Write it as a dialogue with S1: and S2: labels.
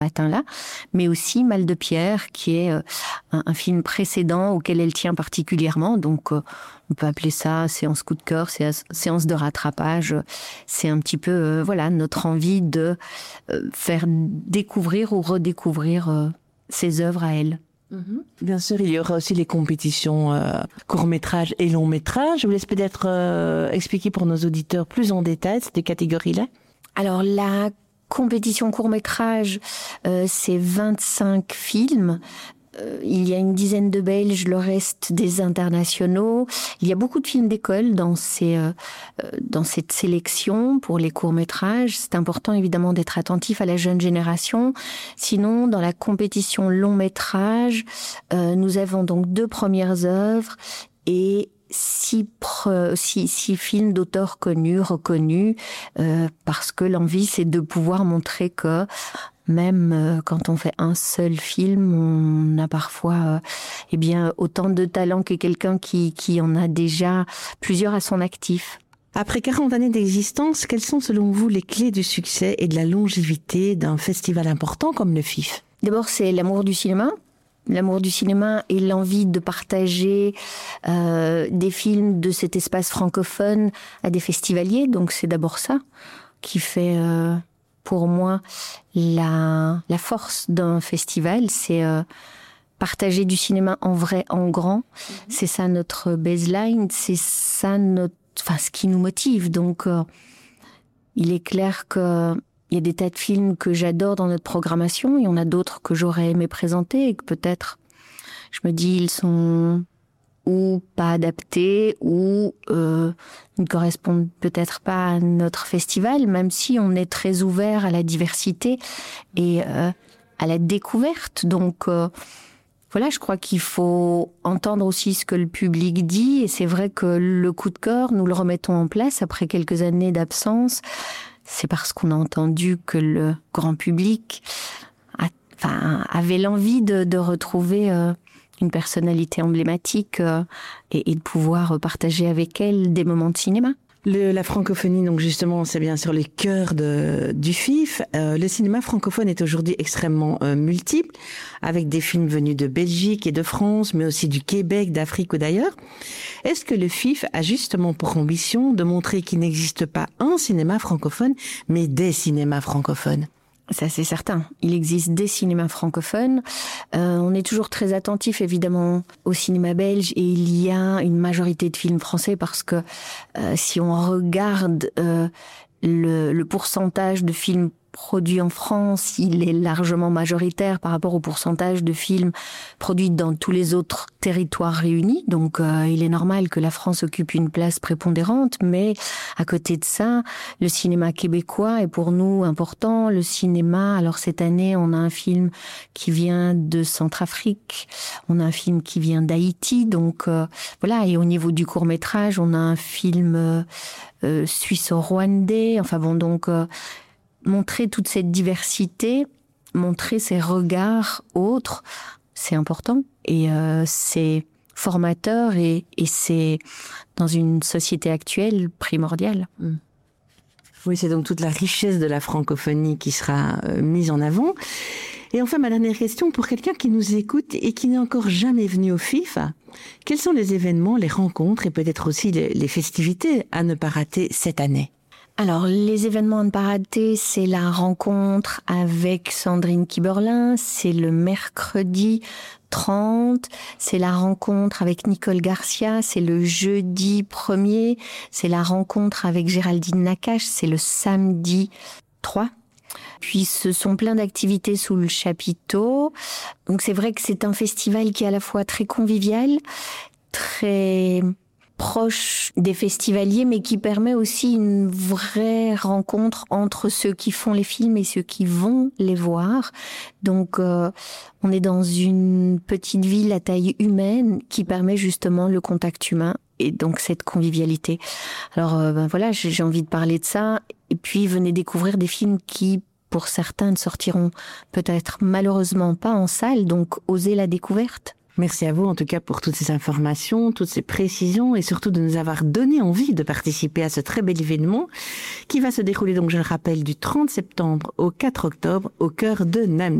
S1: matin-là, mais aussi Mal de Pierre, qui est un film précédent auquel elle tient particulièrement. Donc, on peut appeler ça séance coup de cœur, séance de rattrapage. C'est un petit peu, notre envie de faire découvrir ou redécouvrir ses œuvres à elle.
S2: Bien sûr, il y aura aussi les compétitions court-métrage et long-métrage. Je vous laisse peut-être expliquer pour nos auditeurs plus en détail ces catégories-là.
S1: Alors, la compétition court-métrage, c'est 25 films. Il y a une dizaine de Belges, le reste des internationaux. Il y a beaucoup de films d'école dans cette sélection pour les courts-métrages. C'est important évidemment d'être attentif à la jeune génération. Sinon, dans la compétition long-métrage, nous avons donc 2 premières œuvres et 6 films d'auteurs connus, reconnus, parce que l'envie, c'est de pouvoir montrer que même quand on fait un seul film, on a parfois autant de talent que quelqu'un qui en a déjà plusieurs à son actif.
S2: Après 40 années d'existence, quelles sont selon vous les clés du succès et de la longévité d'un festival important comme le FIF ?
S1: D'abord, c'est l'amour du cinéma. L'amour du cinéma et l'envie de partager des films de cet espace francophone à des festivaliers. Donc c'est d'abord ça qui fait pour moi la force d'un festival. C'est partager du cinéma en vrai, en grand. C'est ça notre baseline, c'est ça ce qui nous motive. Donc il est clair que il y a des tas de films que j'adore dans notre programmation. Il y en a d'autres que j'aurais aimé présenter et que peut-être, je me dis, ils sont ou pas adaptés ou ne correspondent peut-être pas à notre festival, même si on est très ouvert à la diversité et à la découverte. Donc je crois qu'il faut entendre aussi ce que le public dit. Et c'est vrai que le coup de cœur, nous le remettons en place après quelques années d'absence. C'est parce qu'on a entendu que le grand public avait l'envie de retrouver une personnalité emblématique et de pouvoir partager avec elle des moments de cinéma.
S2: La francophonie, donc justement, c'est bien sûr le cœur du FIF. Le cinéma francophone est aujourd'hui extrêmement multiple, avec des films venus de Belgique et de France, mais aussi du Québec, d'Afrique ou d'ailleurs. Est-ce que le FIF a justement pour ambition de montrer qu'il n'existe pas un cinéma francophone, mais des cinémas francophones ?
S1: Ça, c'est certain. Il existe des cinémas francophones. On est toujours très attentif, évidemment, au cinéma belge. Et il y a une majorité de films français parce que si on regarde le pourcentage de films produits en France, il est largement majoritaire par rapport au pourcentage de films produits dans tous les autres territoires réunis. Donc, il est normal que la France occupe une place prépondérante. Mais à côté de ça, le cinéma québécois est pour nous important. Le cinéma, alors cette année, on a un film qui vient de Centrafrique. On a un film qui vient d'Haïti. Donc, Et au niveau du court-métrage, on a un film suisse-rwandais. Montrer toute cette diversité, montrer ces regards autres, c'est important et c'est formateur et c'est, dans une société actuelle, primordial.
S2: Oui, c'est donc toute la richesse de la francophonie qui sera mise en avant. Et enfin, ma dernière question, pour quelqu'un qui nous écoute et qui n'est encore jamais venu au FIF, quels sont les événements, les rencontres et peut-être aussi les festivités à ne pas rater cette année ?
S1: Alors, les événements à ne pas rater, c'est la rencontre avec Sandrine Kiberlin, c'est le mercredi 30, c'est la rencontre avec Nicole Garcia, c'est le jeudi 1er, c'est la rencontre avec Géraldine Nakache, c'est le samedi 3. Puis ce sont plein d'activités sous le chapiteau. Donc c'est vrai que c'est un festival qui est à la fois très convivial, très proche des festivaliers, mais qui permet aussi une vraie rencontre entre ceux qui font les films et ceux qui vont les voir. Donc, on est dans une petite ville à taille humaine qui permet justement le contact humain et donc cette convivialité. Alors, j'ai envie de parler de ça. Et puis, venez découvrir des films qui, pour certains, ne sortiront peut-être malheureusement pas en salle, donc osez la découverte.
S2: Merci à vous en tout cas pour toutes ces informations, toutes ces précisions et surtout de nous avoir donné envie de participer à ce très bel événement qui va se dérouler donc, je le rappelle, du 30 septembre au 4 octobre au cœur de Namur.